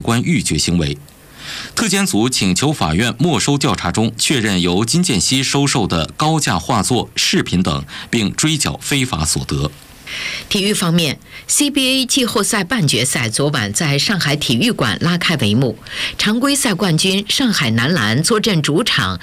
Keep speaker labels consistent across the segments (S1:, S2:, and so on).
S1: 关逾矩行为。特检组请求法院没收调查中确认由金建熙收受的高价画作、饰品等，并追缴非法所得。
S2: 体育方面 ，CBA 季后赛半决赛昨晚在上海体育馆拉开帷幕。常规赛冠军上海男篮坐镇主场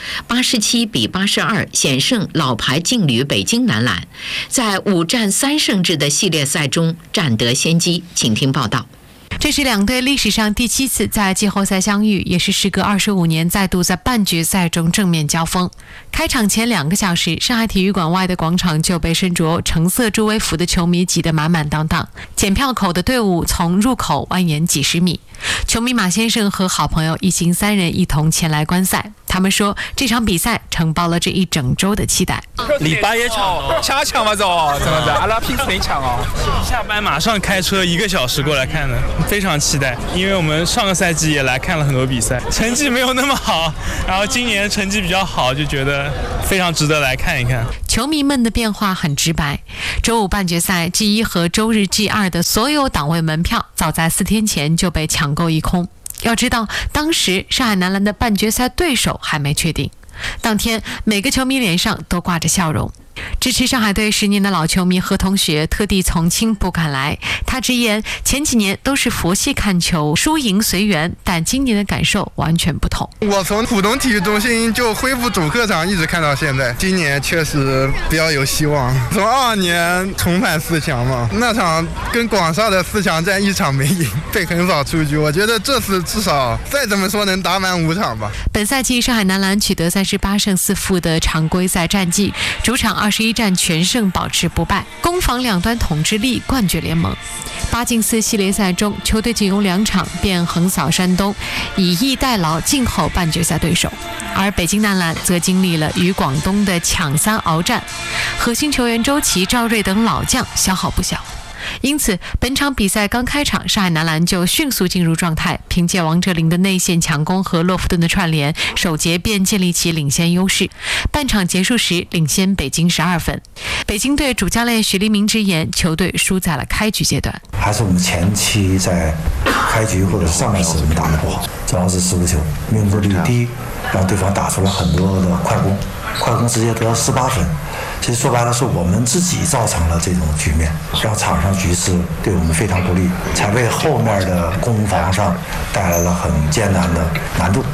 S2: ，87-82险胜老牌劲旅北京男篮，在5战3胜制的系列赛中占得先机。请听报道。
S3: 这是两队历史上第7次在季后赛相遇，也是时隔25年再度在半决赛中正面交锋。开场前2个小时，上海体育馆外的广场就被身着橙色助威服的球迷挤得满满当当，检票口的队伍从入口蜿蜒几十米。球迷马先生和好朋友一行3人一同前来观赛，他们说这场比赛承包了这一整周的期待。
S4: 礼拜一抢嘛走，真的是阿拉平时没抢哦。
S5: 下班马上开车1个小时过来看的，非常期待，因为我们上个赛季也来看了很多比赛，成绩没有那么好，然后今年成绩比较好，就觉得非常值得来看一看。
S3: 球迷们的变化很直白，周5半决赛 G1 和周日 G2 的所有档位门票早在4天前就被抢购一空。要知道，当时上海男篮的半决赛对手还没确定。当天每个球迷脸上都挂着笑容。支持上海队10年的老球迷何同学特地从青浦赶来，他直言前几年都是佛系看球，输赢随缘，但今年的感受完全不同。
S6: 我从浦东体育中心就恢复主客场一直看到现在，今年确实比较有希望。从22年重返4强嘛，那场跟广厦的4强战1场没赢，被横扫出局，我觉得这次至少再怎么说能打满5场吧。
S3: 本赛季上海男篮取得38胜4负的常规赛战绩，主场21战全胜，保持不败，攻防两端统治力冠绝联盟。8进4系列赛中，球队仅用2场便横扫山东，以逸待劳静候半决赛对手。而北京男篮则经历了与广东的抢3鏖战，核心球员周琦、赵睿等老将消耗不小。因此本场比赛刚开场，上海男篮就迅速进入状态，凭借王哲林的内线强攻和洛夫顿的串联，首节便建立起领先优势。半场结束时领先北京12分。北京队主教练许立明直言，球队输在了开局阶段，
S7: 还是我们前期在开局或者上半时我们打得不好，主要是失误球命中率低，让对方打出了很多的快攻直接得到18分。其实说白了是我们自己造成了这种局面，让场上局势对我们非常不利，才为后面的攻防上带来了很艰难的难度。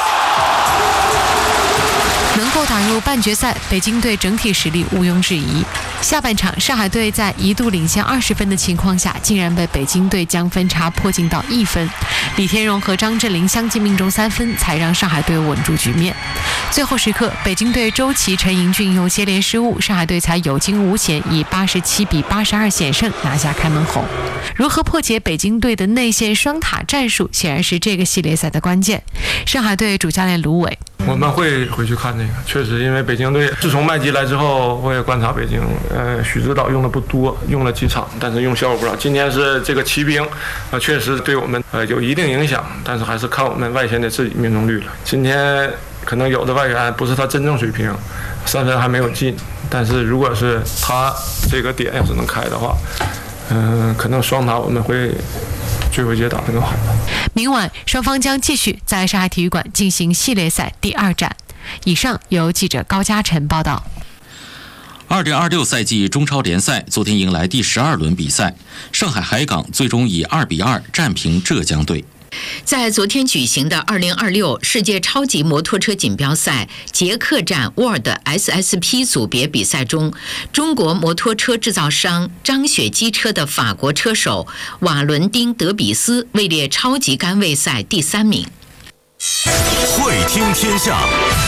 S3: 能够打入半决赛，北京队整体实力毋庸置疑。下半场，上海队在一度领先20分的情况下，竟然被北京队将分差迫近到1分。李天荣和张镇麟相继命中3分，才让上海队稳住局面。最后时刻，北京队周琦、陈盈俊又接连失误，上海队才有惊无险，以87-82险胜拿下开门红。如何破解北京队的内线双塔战术，显然是这个系列赛的关键。上海队主教练卢伟：
S8: 我们会回去看这个，确实，因为北京队自从麦吉来之后，我也观察北京，许指导用的不多，用了几场，但是用效果不少。今天是这个骑兵，确实对我们有一定影响，但是还是看我们外线的自己命中率了。今天可能有的外援不是他真正水平，3分还没有进，但是如果是他这个点要是能开的话，可能双塔我们会最后一节打得更好。
S3: 明晚双方将继续在上海体育馆进行系列赛第2战。以上由记者高嘉晨报道。
S1: 2026赛季中超联赛昨天迎来第12轮比赛，上海海港最终以2-2战平浙江队。
S2: 在昨天举行的2026世界超级摩托车锦标赛捷克站 World SSP 组别比赛中，中国摩托车制造商张雪机车的法国车手瓦伦丁·德比斯位列超级杆位赛第3名。
S9: 会听天下。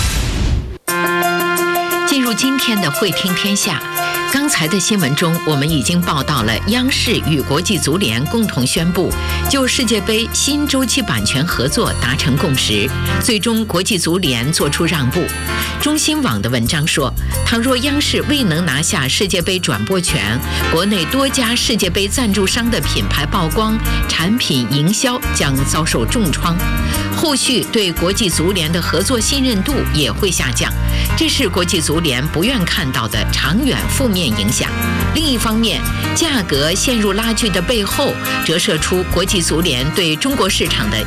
S2: 进入今天的会听天下，刚才的新闻中，我们已经报道了央视与国际足联共同宣布就世界杯新周期版权合作达成共识，最终国际足联作出让步。中新网的文章说，倘若央视未能拿下世界杯转播权，国内多家世界杯赞助商的品牌曝光、产品营销将遭受重创，后续对国际足联的合作信任度也会下降，这是国际足联不愿看到的长远负面影响。另一方面，价格陷入拉锯的背后，折射出国际足联对中国市场的